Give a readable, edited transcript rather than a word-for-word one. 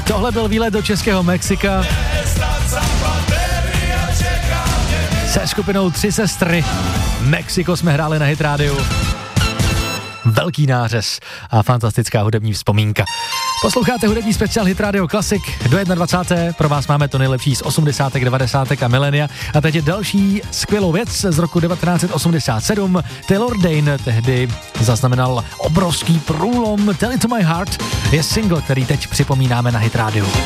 Tohle byl výlet do českého Mexika se skupinou Tři sestry. Mexiko jsme hráli na Hit Radio. Velký nářez a fantastická hudební vzpomínka. Posloucháte hudební speciál Hit Radio Classic do 21. Pro vás máme to nejlepší z 80., 90. a milénia. A teď je další skvělou věc z roku 1987. Taylor Dayne tehdy zaznamenal obrovský průlom. Tell It To My Heart je single, který teď připomínáme na Hit Radio.